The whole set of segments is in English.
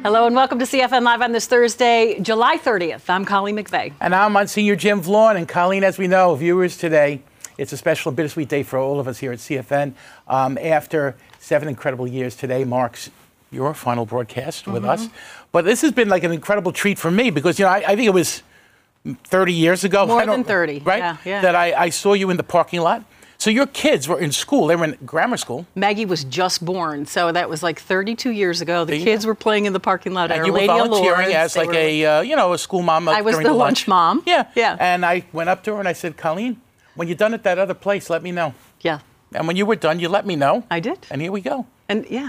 Hello and welcome to CFN Live on this Thursday, July 30th. I'm Colleen McVeigh. And I'm Monsignor Jim Vaughn. And Colleen, as we know, viewers today, it's a special and bittersweet day for all of us here at CFN. After 7 incredible years, today marks your final broadcast with us. But this has been like an incredible treat for me because, you know, I think it was 30 years ago. More than 30. Right? Yeah. That I saw you in the parking lot. So your kids were in school. They were in grammar school. Maggie was just born, so that was like 32 years ago. The kids were playing in the parking lot at Our you Lady were of volunteering Lourdes. as like a school mom. I was during the lunch mom. Yeah. Yeah. And I went up to her and I said, Colleen, when you're done at that other place, let me know. Yeah. And when you were done, you let me know. I did. And here we go. And yeah,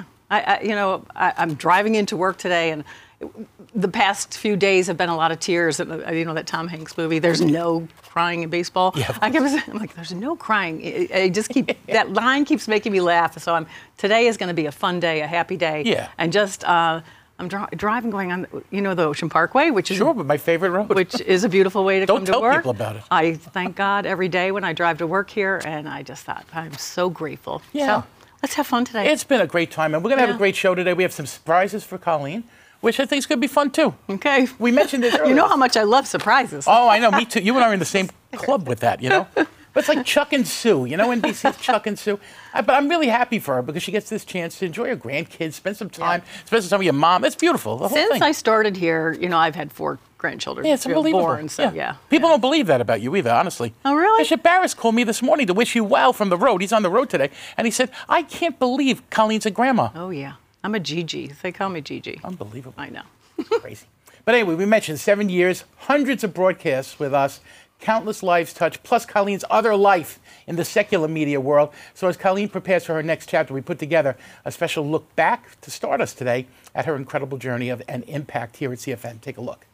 I'm driving into work today, and the past few days have been a lot of tears. You know that Tom Hanks movie, There's No Crying in Baseball. Yeah. I'm like, there's no crying. I just keep that line keeps making me laugh. So today is going to be a fun day, a happy day. Yeah. And just I'm driving going on, the Ocean Parkway, which is but my favorite road. which is a beautiful way to come to work. Don't tell people about it. I thank God every day when I drive to work here, and I just thought I'm so grateful. Yeah. So let's have fun today. It's been a great time, and we're going to have a great show today. We have some surprises for Colleen, which I think is going to be fun, too. Okay. We mentioned it earlier. You know how much I love surprises. Oh, I know. Me, too. You and I are in the same club with that, you know? But it's like Chuck and Sue. You know, NBC's Chuck and Sue. But I'm really happy for her because she gets this chance to enjoy her grandkids, spend some time, spend some time with your mom. It's beautiful, the whole Since thing. I started here, I've had 4 grandchildren. Yeah, it's unbelievable. Born, so yeah. People don't believe that about you either, honestly. Oh, really? Bishop Barris called me this morning to wish you well from the road. He's on the road today. And he said, I can't believe Colleen's a grandma. Oh, yeah. I'm a Gigi. They call me Gigi. Unbelievable. I know. Crazy. But anyway, we mentioned 7 years, hundreds of broadcasts with us, countless lives touched, plus Colleen's other life in the secular media world. So as Colleen prepares for her next chapter, we put together a special look back to start us today at her incredible journey of an impact here at CFN. Take a look.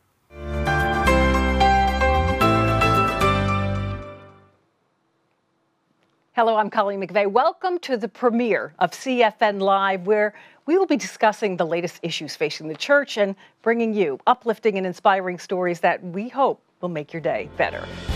Hello, I'm Colleen McVeigh. Welcome to the premiere of CFN Live, where we will be discussing the latest issues facing the church and bringing you uplifting and inspiring stories that we hope will make your day better.